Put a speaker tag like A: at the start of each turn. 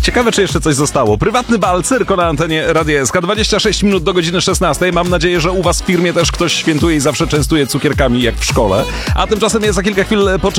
A: Ciekawe, czy jeszcze coś zostało. Prywatny bal cyrko na antenie Radia SK. 26 minut do godziny 16. Mam nadzieję, że u was w firmie też ktoś świętuje i zawsze częstuje cukierkami jak w szkole. A tymczasem ja za kilka chwil